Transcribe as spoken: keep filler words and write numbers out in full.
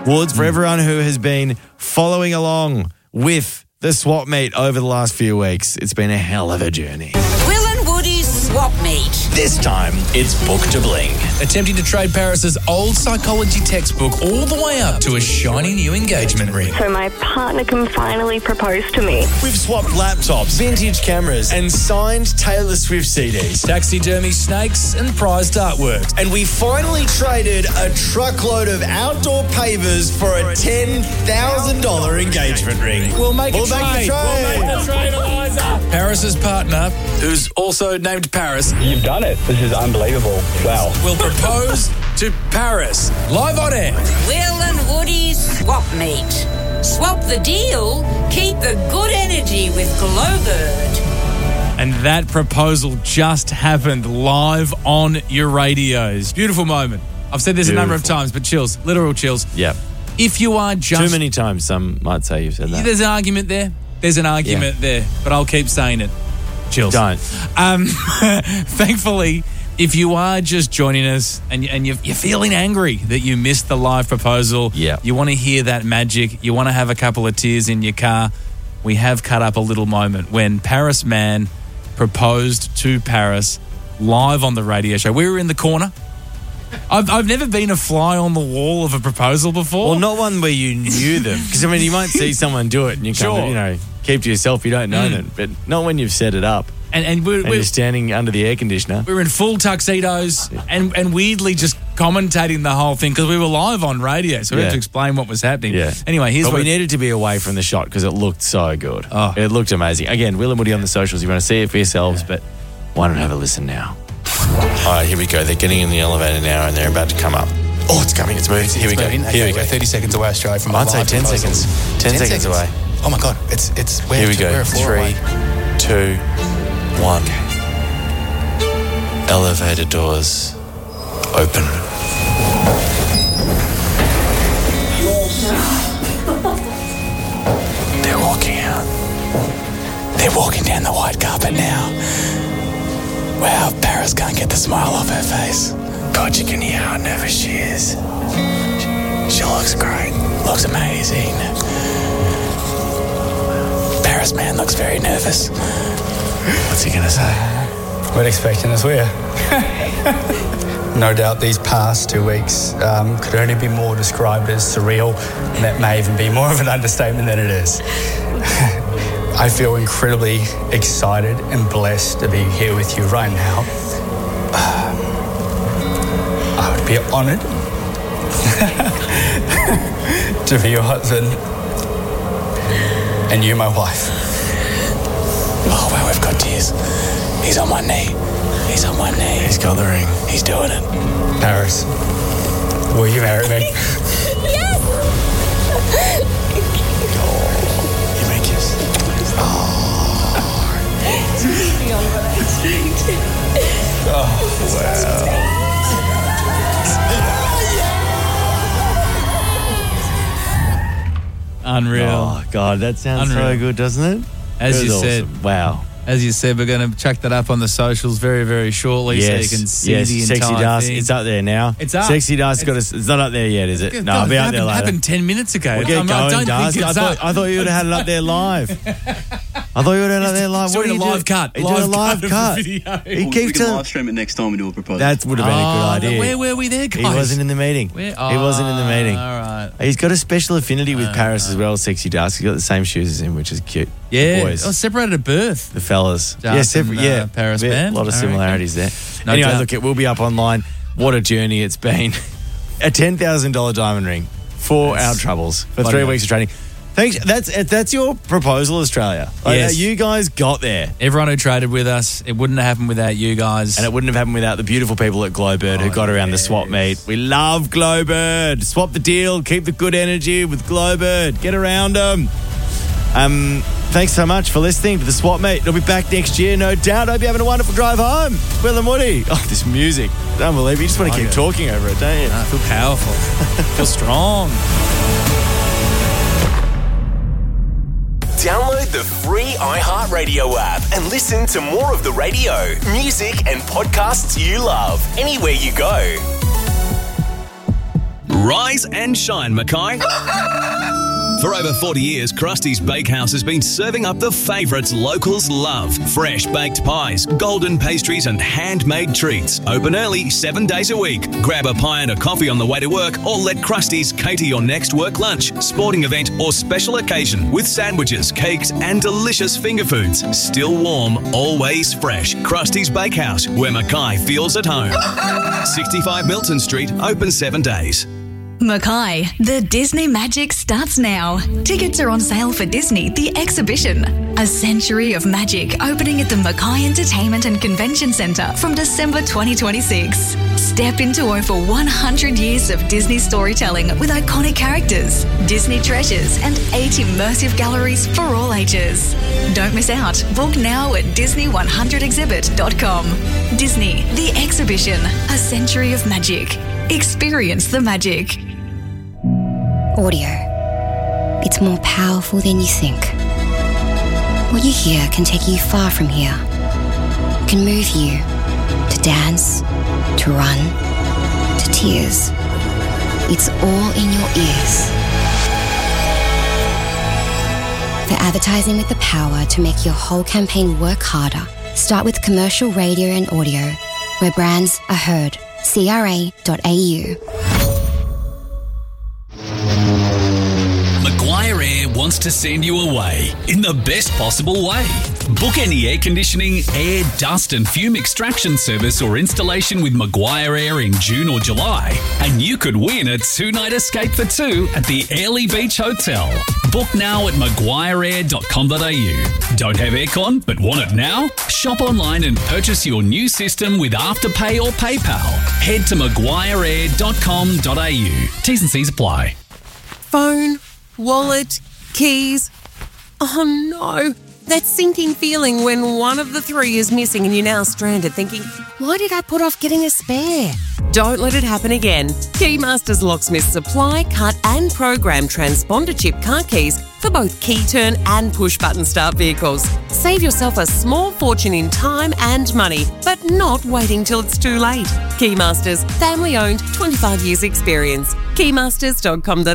Woods, for everyone who has been following along with the swap meet over the last few weeks, it's been a hell of a journey. Will and Woody's swap meet. This time, it's Book to Bling. Attempting to trade Paris's old psychology textbook all the way up to a shiny new engagement ring. So my partner can finally propose to me. We've swapped laptops, vintage cameras, and signed Taylor Swift C Ds. Taxidermy snakes and prized artworks. And we finally traded a truckload of outdoor pavers for a ten thousand dollars engagement ring. We'll make We'll a make trade. the trade. We'll make the trade, Eliza. Paris's partner, who's also named Paris, You've done it. This is unbelievable. Wow. will propose to Paris. Live on air. Will and Woody's swap meet. Swap the deal, keep the good energy with Glowbird. And that proposal just happened live on your radios. Beautiful moment. I've said this a number of Beautiful. times, but chills, literal chills. Yep. If you are just... Too many times, some might say you've said that. There's an argument there. There's an argument Yeah. there, but I'll keep saying it. Chills. Don't. Um, thankfully, if you are just joining us and, and you're, you're feeling angry that you missed the live proposal, Yeah. you want to hear that magic, you want to have a couple of tears in your car, we have cut up a little moment when Paris Man proposed to Paris live on the radio show. We were in the corner. I've, I've never been a fly on the wall of a proposal before. Well, not one where you knew them. Because, I mean, you might see someone do it and you kind Sure. of, you know, keep to yourself, you don't know Mm. them. But not when you've set it up and and we're, and we're, you're standing under the air conditioner. we were in full tuxedos and, and weirdly just commentating the whole thing because we were live on radio, so we had Yeah. to explain what was happening. Yeah. Anyway, here's But what we needed to be away from the shot because it looked so good. Oh. It looked amazing. Again, Will and Woody on the socials. You want to see it for yourselves, but why not have a listen now? All right, here we go. They're getting in the elevator now and they're about to come up. Oh, it's coming. It's moving. Here we go. Here we go. We're thirty seconds away, Australia, from a I'd say live ten proposal. seconds. ten seconds away. Oh my God, it's it's where Here we to- go. We're a floor Three, away. two, one. Elevator doors open. They're walking out. They're walking down the white carpet now. Wow, Paris can't get the smile off her face. God, you can hear how nervous she is. She, she looks great. Looks amazing. Paris man looks very nervous. What's he gonna say? Weren't expecting us, were you? No doubt these past two weeks um, could only be more described as surreal, and that may even be more of an understatement than it is. I feel incredibly excited and blessed to be here with you right now. Um, I would be honoured to be your husband and you my wife. Oh, wow, we've got tears. He's on one knee. He's on one knee. He's got the ring. He's doing it. Paris, will you marry me? You may kiss. unreal. Oh, God, that sounds Unreal. so good, doesn't it? As It you was said. awesome. Wow. As you said, we're going to chuck that up on the socials very, very shortly so you can see yes. the Sexy entire Dust. thing. It's up there now. It's up. Sexy Dust got It's- us. It's not up there yet, is it? No, God, I'll be it out happened, there later. happened ten minutes ago. We'll get I'm- going, I don't Dust. think I it's thought, up. I thought you would have had it up there live. I thought you would have had it up there live. He's What doing are a you live cut. He's doing a Live live cut of cut. the video. He we keeps can telling. live stream it next time we do a proposal. That would have been a Oh, good idea. Where were we there, guys? He wasn't in the meeting. Where? He wasn't in the meeting. All right. He's got a special affinity with Paris as well, Sexy Dust. He's got the same shoes as him, which is cute. Yeah. The boys. Oh, separated at birth. The fellas. Dust yeah, separate, and, uh, yeah. Paris Bit- band, A lot of I similarities there. No anyway, doubt. look, it will be up online. What a journey it's been. A ten thousand dollars diamond ring for That's our troubles for bloody three hell. weeks of training. Thanks. That's that's your proposal, Australia. Like, Yes. You guys got there. Everyone who traded with us, it wouldn't have happened without you guys. And it wouldn't have happened without the beautiful people at Glowbird who Oh, got around the yes. swap meet. We love Glowbird. Swap the deal. Keep the good energy with Glowbird. Get around them. Um, thanks so much for listening to the swap meet. It'll be back next year, no doubt. Hope you're having a wonderful drive home. Will and Woody. Oh, this music. It's unbelievable. You just want to keep Okay. talking over it, don't you? I feel powerful. I feel strong. Download the free iHeartRadio app and listen to more of the radio, music, and podcasts you love anywhere you go. Rise and shine, Mackay. For over forty years, Krusty's Bakehouse has been serving up the favourites locals love. Fresh baked pies, golden pastries and handmade treats. Open early, seven days a week. Grab a pie and a coffee on the way to work or let Krusty's cater your next work lunch, sporting event or special occasion with sandwiches, cakes and delicious finger foods. Still warm, always fresh. Krusty's Bakehouse, where Mackay feels at home. sixty-five Milton Street, open seven days. Mackay, the Disney magic starts now. Tickets are on sale for Disney, the exhibition. A century of magic opening at the Mackay Entertainment and Convention Centre from December twenty twenty-six. Step into over one hundred years of Disney storytelling with iconic characters, Disney treasures and eight immersive galleries for all ages. Don't miss out. Book now at disney one hundred exhibit dot com. Disney, the exhibition. A century of magic. Experience the magic. Audio. It's more powerful than you think. What you hear can take you far from here. It can move you to dance, to run, to tears. It's all in your ears. For advertising with the power to make your whole campaign work harder, start with commercial radio and audio, where brands are heard. C R A dot A U. Maguire Air wants to send you away in the best possible way. Book any air conditioning, air, dust and fume extraction service or installation with Maguire Air in June or July, and you could win a two-night escape for two at the Airlie Beach Hotel. Book now at maguire air dot com dot a u. Don't have aircon but want it now? Shop online and purchase your new system with Afterpay or PayPal. Head to maguire air dot com dot a u. T's and C's apply. Phone, wallet, keys. Oh no, that sinking feeling when one of the three is missing and you're now stranded thinking, why did I put off getting a spare? Don't let it happen again. Keymasters Locksmiths supply, cut and program transponder chip car keys for both key turn and push button start vehicles. Save yourself a small fortune in time and money, but not waiting till it's too late. Keymasters, family owned, twenty-five years experience. keymasters dot com dot a u